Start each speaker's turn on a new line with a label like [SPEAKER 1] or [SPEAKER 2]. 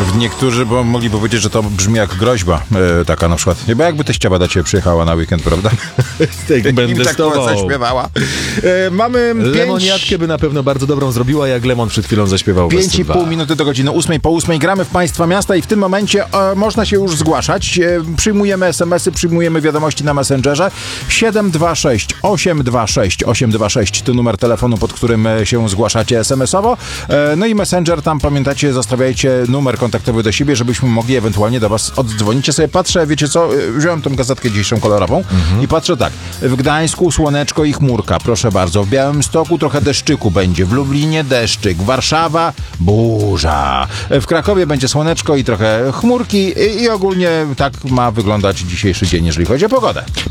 [SPEAKER 1] Niektórzy bo mogli powiedzieć, że to brzmi jak groźba taka na przykład. Bo jakby teściowa do ciebie przyjechała na weekend, prawda?
[SPEAKER 2] Będę
[SPEAKER 1] tak
[SPEAKER 2] z tobą.
[SPEAKER 1] zaśpiewała. Mamy
[SPEAKER 2] Lemoniatkę by na pewno bardzo dobrą zrobiła, jak Lemon przed chwilą zaśpiewał.
[SPEAKER 1] 5,5 minuty do godziny 8 po 8. Gramy w Państwa Miasta i w tym momencie można się już zgłaszać. Przyjmujemy SMS-y, przyjmujemy wiadomości na Messengerze. 726 826 826 to numer telefonu, pod którym się zgłaszacie SMS-owo. No i Messenger, tam pamiętacie, zostawiajcie numer kontaktowy do siebie, żebyśmy mogli ewentualnie do was oddzwonić. Ja sobie patrzę, wiecie co, wziąłem tą gazetkę dzisiejszą kolorową i patrzę tak. W Gdańsku słoneczko i chmurka, proszę bardzo. W Białymstoku trochę deszczyku będzie. W Lublinie deszczyk. Warszawa burza. W Krakowie będzie słoneczko i trochę chmurki i ogólnie tak ma wyglądać dzisiejszy dzień, jeżeli chodzi o pogodę.